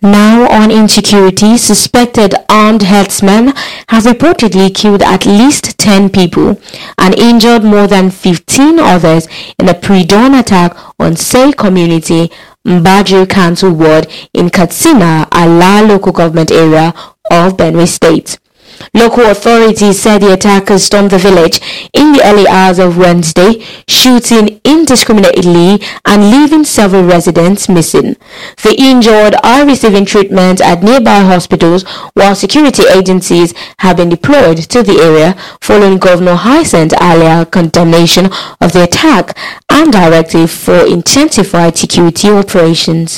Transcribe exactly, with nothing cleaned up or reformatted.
Now on insecurity, suspected armed herdsmen have reportedly killed at least ten people and injured more than fifteen others in a pre-dawn attack on Say community, Mbaju Council Ward in Katsina, Ala local government area of Benue State. Local authorities said the attackers stormed the village in the early hours of Wednesday, shooting indiscriminately and leaving several residents missing. The injured are receiving treatment at nearby hospitals, while security agencies have been deployed to the area following Governor Hyacinth Alia's condemnation of the attack and directive for intensified security operations.